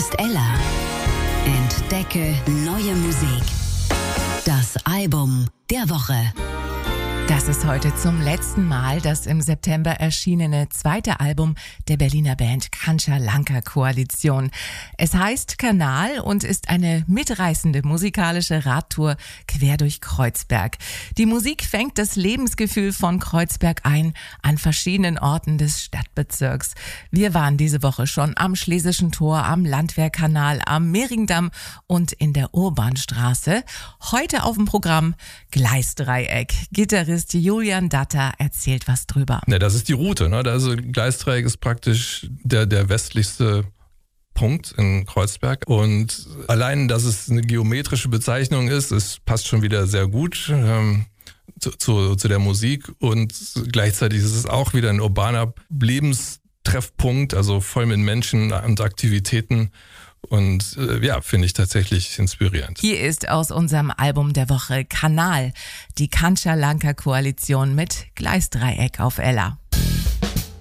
ist Ella. Entdecke neue Musik. Das Album der Woche. Das ist heute zum letzten Mal das im September erschienene zweite Album der Berliner Band Kancha Lanka Koalition. Es heißt Kanal und ist eine mitreißende musikalische Radtour quer durch Kreuzberg. Die Musik fängt das Lebensgefühl von Kreuzberg ein an verschiedenen Orten des Stadtbezirks. Wir waren diese Woche schon am Schlesischen Tor, am Landwehrkanal, am Mehringdamm und in der Urbanstraße. Heute auf dem Programm Gleisdreieck. Gitarrist Julian Datter erzählt was drüber. Ja, das ist die Route. Ne? Also Gleisdreieck ist praktisch der westlichste Punkt in Kreuzberg. Und allein, dass es eine geometrische Bezeichnung ist, es passt schon wieder sehr gut zu der Musik. Und gleichzeitig ist es auch wieder ein urbaner Lebenstreffpunkt, also voll mit Menschen und Aktivitäten. Und finde ich tatsächlich inspirierend. Hier ist aus unserem Album der Woche Kanal, die Kancha Lanka Koalition mit Gleisdreieck auf Ella.